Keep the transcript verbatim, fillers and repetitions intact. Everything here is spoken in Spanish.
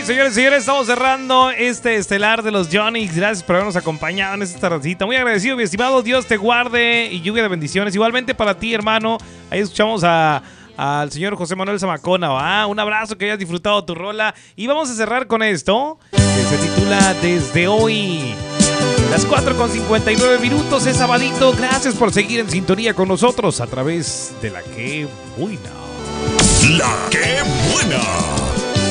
señores y señores, estamos cerrando este estelar de los Yonix. Gracias por habernos acompañado en esta tardecita. Muy agradecido, mi estimado. Dios te guarde y lluvia de bendiciones. Igualmente para ti, hermano. Ahí escuchamos a... al señor José Manuel Zamacona, ¿va? Un abrazo, que hayas disfrutado tu rola. Y vamos a cerrar con esto, que se titula Desde Hoy. Las cuatro con cincuenta y nueve minutos, es sabadito. Gracias por seguir en sintonía con nosotros a través de La Que Buena. La Que Buena.